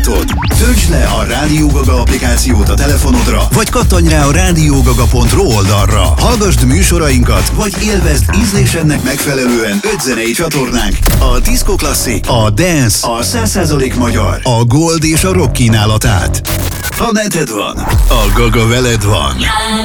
hallgatod? Töltsd le a Rádió Gaga applikációt a telefonodra, vagy kattanj rá a radiogaga.ru oldalra. Hallgasd műsorainkat, vagy élvezd ízlésednek megfelelően 5 zenei csatornánk: a Disco Classic, a Dance, a 100% magyar, a Gold és a Rock kínálatát. Ha neted van, a Gaga veled van.